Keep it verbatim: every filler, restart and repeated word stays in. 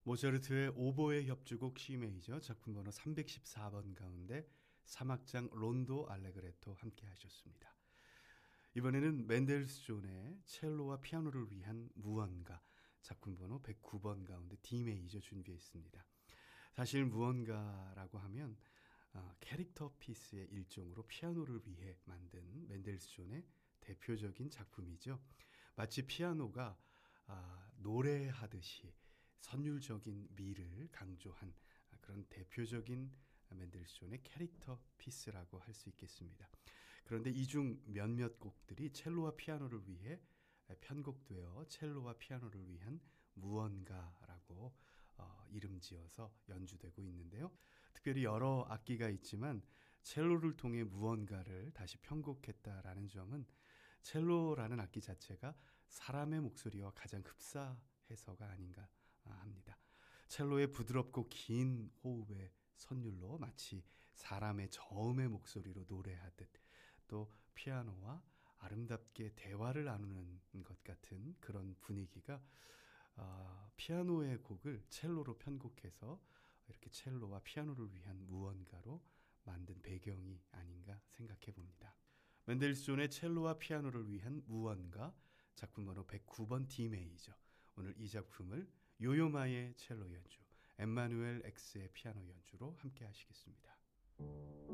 모차르트의 오보에 협주곡 C 메이저 작품 번호 삼백십사 번 가운데 삼 악장 론도 알레그레토 함께 하셨습니다. 이번에는 멘델스존의 첼로와 피아노를 위한 무언가 작품 번호 백구 번 가운데 D 메이저 준비했습니다. 사실 무언가라고 하면 어, 캐릭터 피스의 일종으로 피아노를 위해 만든 멘델스존의 대표적인 작품이죠. 마치 피아노가 아, 노래하듯이 선율적인 미를 강조한 그런 대표적인 멘델스존의 캐릭터 피스라고 할 수 있겠습니다. 그런데 이 중 몇몇 곡들이 첼로와 피아노를 위해 편곡되어 첼로와 피아노를 위한 무언가라고 어, 이름 지어서 연주되고 있는데요. 특별히 여러 악기가 있지만 첼로를 통해 무언가를 다시 편곡했다라는 점은 첼로라는 악기 자체가 사람의 목소리와 가장 흡사해서가 아닌가 합니다. 첼로의 부드럽고 긴 호흡의 선율로 마치 사람의 저음의 목소리로 노래하듯 또 피아노와 아름답게 대화를 나누는 것 같은 그런 분위기가 어, 피아노의 곡을 첼로로 편곡해서 이렇게 첼로와 피아노를 위한 무언가로 만든 배경이 아닌가 생각해 봅니다. 멘델스존의 첼로와 피아노를 위한 무언가 작품 번호 백구 번 D 메이저. 오늘 이 작품을 요요마의 첼로 연주, 엠마누엘 X의 피아노 연주로 함께 하시겠습니다.